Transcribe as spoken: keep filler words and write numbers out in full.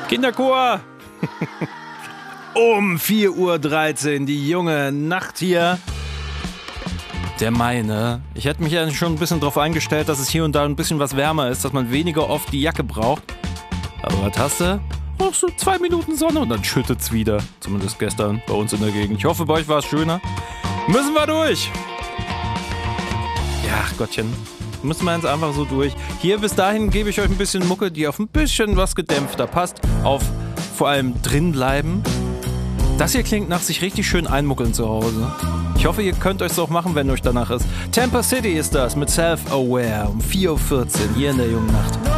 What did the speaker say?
Kinderchor! Um vier Uhr dreizehn, die junge Nacht hier. Der Mai, ne? Ich hätte mich ja schon ein bisschen darauf eingestellt, dass es hier und da ein bisschen was wärmer ist, dass man weniger oft die Jacke braucht. Aber was hast du? Noch so zwei Minuten Sonne und dann schüttet's wieder. Zumindest gestern bei uns in der Gegend. Ich hoffe, bei euch war es schöner. Müssen wir durch! Ja, Gottchen. Müssen wir jetzt einfach so durch. Hier bis dahin gebe ich euch ein bisschen Mucke, die auf ein bisschen was gedämpfter passt. Auf vor allem drin bleiben. Das hier klingt nach sich richtig schön einmuckeln zu Hause. Ich hoffe, ihr könnt euch auch machen, wenn euch danach ist. Tampa City ist das mit Self-Aware um vier Uhr vierzehn hier in der jungen Nacht.